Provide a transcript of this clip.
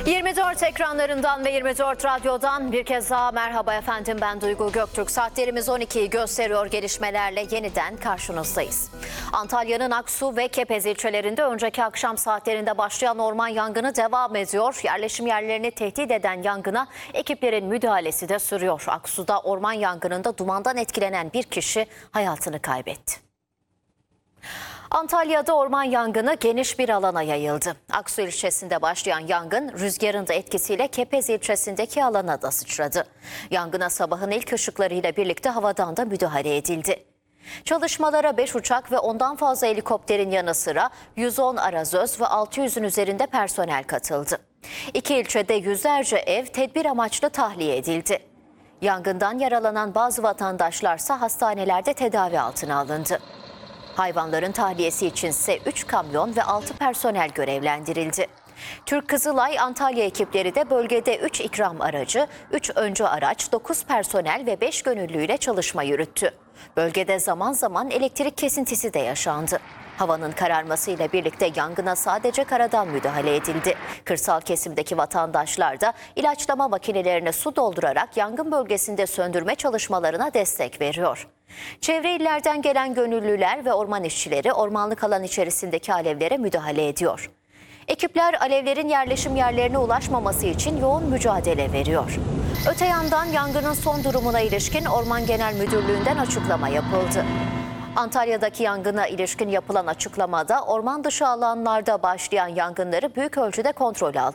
24 ekranlarından ve 24 radyodan bir kez daha merhaba efendim, ben Duygu Göktürk. Saatlerimiz 12'yi gösteriyor, gelişmelerle yeniden karşınızdayız. Antalya'nın Aksu ve Kepez ilçelerinde önceki akşam saatlerinde başlayan orman yangını devam ediyor. Yerleşim yerlerini tehdit eden yangına ekiplerin müdahalesi de sürüyor. Aksu'da orman yangınında dumandan etkilenen bir kişi hayatını kaybetti. Antalya'da orman yangını geniş bir alana yayıldı. Aksu ilçesinde başlayan yangın rüzgarın da etkisiyle Kepez ilçesindeki alana da sıçradı. Yangına sabahın ilk ışıklarıyla birlikte havadan da müdahale edildi. Çalışmalara 5 uçak ve ondan fazla helikopterin yanı sıra 110 arazöz ve 600'ün üzerinde personel katıldı. İki ilçede yüzlerce ev tedbir amaçlı tahliye edildi. Yangından yaralanan bazı vatandaşlarsa hastanelerde tedavi altına alındı. Hayvanların tahliyesi içinse 3 kamyon ve 6 personel görevlendirildi. Türk Kızılay Antalya ekipleri de bölgede 3 ikram aracı, 3 öncü araç, 9 personel ve 5 gönüllüyle çalışma yürüttü. Bölgede zaman zaman elektrik kesintisi de yaşandı. Havanın kararmasıyla birlikte yangına sadece karadan müdahale edildi. Kırsal kesimdeki vatandaşlar da ilaçlama makinelerine su doldurarak yangın bölgesinde söndürme çalışmalarına destek veriyor. Çevre illerden gelen gönüllüler ve orman işçileri ormanlık alan içerisindeki alevlere müdahale ediyor. Ekipler alevlerin yerleşim yerlerine ulaşmaması için yoğun mücadele veriyor. Öte yandan yangının son durumuna ilişkin Orman Genel Müdürlüğü'nden açıklama yapıldı. Antalya'daki yangına ilişkin yapılan açıklamada orman dışı alanlarda başlayan yangınları büyük ölçüde kontrol altına